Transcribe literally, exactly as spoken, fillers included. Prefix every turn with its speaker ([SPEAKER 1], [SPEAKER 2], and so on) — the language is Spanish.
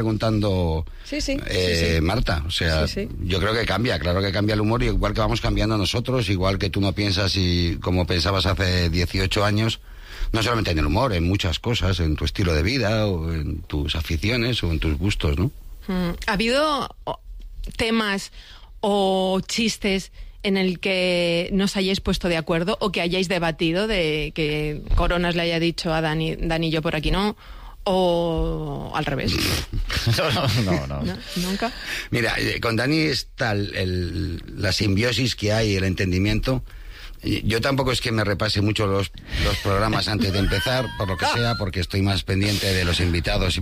[SPEAKER 1] preguntando
[SPEAKER 2] sí, sí,
[SPEAKER 1] eh,
[SPEAKER 2] sí, sí.
[SPEAKER 1] Marta, o sea,
[SPEAKER 2] sí, sí.
[SPEAKER 1] yo creo que cambia, claro que cambia el humor, igual que vamos cambiando nosotros, igual que tú no piensas y como pensabas hace dieciocho años, no solamente en el humor, en muchas cosas, en tu estilo de vida o en tus aficiones o en tus gustos, ¿no?
[SPEAKER 2] Mm, ¿ha habido temas o chistes en el que no os hayáis puesto de acuerdo o que hayáis debatido, de que Coronas le haya dicho a Dani, Dani, yo por aquí no, o al revés?
[SPEAKER 3] no, no, no.
[SPEAKER 2] ¿No? ¿Nunca?
[SPEAKER 1] Mira, con Dani está el, el, la simbiosis que hay, el entendimiento. Yo tampoco es que me repase mucho los, los programas antes de empezar, por lo que sea, porque estoy más pendiente de los invitados y